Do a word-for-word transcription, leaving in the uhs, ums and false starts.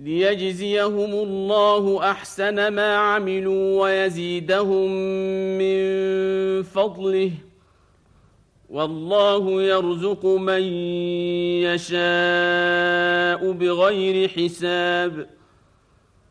ليجزيهم الله أحسن ما عملوا ويزيدهم من فضله والله يرزق من يشاء بغير حساب.